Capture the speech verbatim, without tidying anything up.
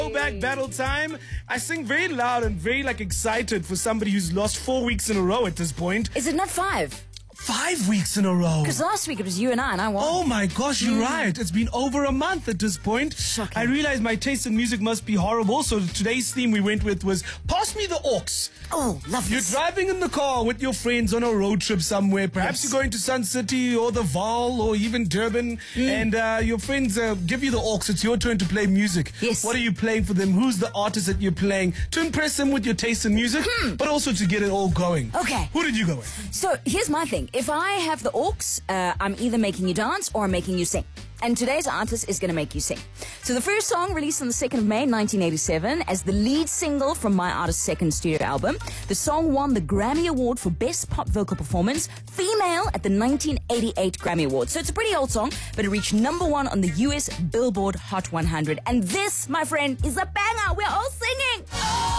Back battle time. I sing very loud and very like excited for somebody who's lost four weeks in a row at this point. Is it not five? Five weeks in a row. Because last week it was you and I and I won. Oh my gosh, you're Mm. right. It's been over a month at this point. Shocking. I realized my taste in music must be horrible, so today's theme we went with was Pass Me the Aux. Oh, lovely. You're driving in the car with your friends on a road trip somewhere. Perhaps Yes. you're going to Sun City or the Vaal or even Durban, Mm. and uh, your friends uh, give you the aux. It's your turn to play music. Yes. What are you playing for them? Who's the artist that you're playing? To impress them with your taste in music, but also to get it all going. Okay. Who did you go with? So here's my thing. If I have the aux, uh, I'm either making you dance or I'm making you sing. And today's artist is going to make you sing. So the first song released on the second of May, nineteen eighty-seven, as the lead single from my artist's second studio album. The song won the Grammy Award for Best Pop Vocal Performance, Female, at the nineteen eighty-eight Grammy Awards. So it's a pretty old song, but it reached number one on the U S Billboard Hot one hundred. And this, my friend, is a banger. We're all singing.